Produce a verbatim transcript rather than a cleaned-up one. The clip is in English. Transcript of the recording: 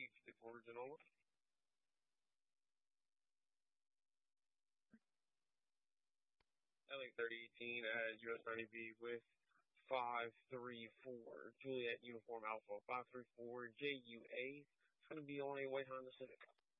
received the original. L A thirty eighteen as U S ninety-B with five three four Juliet Uniform Alpha five three four J U A. It's going to be on a White Honda Civic.